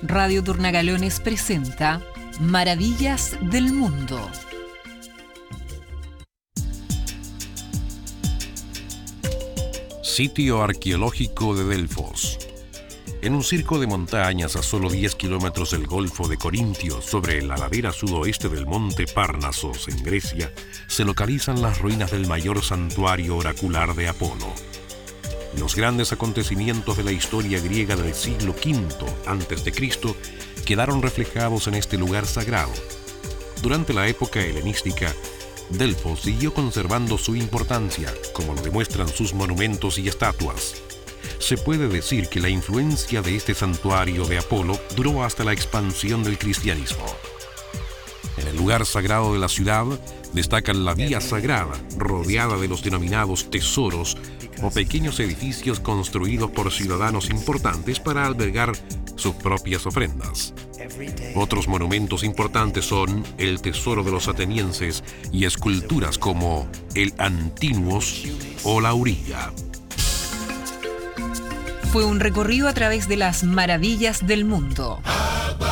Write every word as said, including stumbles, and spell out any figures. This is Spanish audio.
Radio Turnagalones presenta Maravillas del Mundo. Sitio arqueológico de Delfos. En un circo de montañas a solo diez kilómetros del Golfo de Corintio, sobre la ladera sudoeste del monte Parnasos, en Grecia, se localizan las ruinas del mayor santuario oracular de Apolo. Los grandes acontecimientos de la historia griega del siglo quinto antes de Cristo quedaron reflejados en este lugar sagrado. Durante la época helenística, Delfos siguió conservando su importancia, como lo demuestran sus monumentos y estatuas. Se puede decir que la influencia de este santuario de Apolo duró hasta la expansión del cristianismo. En el lugar sagrado de la ciudad destacan la Vía Sagrada, rodeada de los denominados tesoros o pequeños edificios construidos por ciudadanos importantes para albergar sus propias ofrendas. Otros monumentos importantes son el Tesoro de los Atenienses y esculturas como el Antinuos o la Auriga. Fue un recorrido a través de las maravillas del mundo.